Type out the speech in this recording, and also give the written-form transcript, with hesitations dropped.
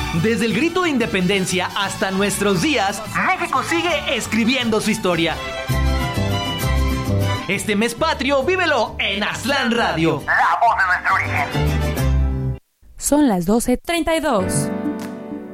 Desde el grito de independencia hasta nuestros días, México sigue escribiendo su historia. Este mes patrio, vívelo en Aztlán Radio. La voz de nuestro origen. Son las 12:32.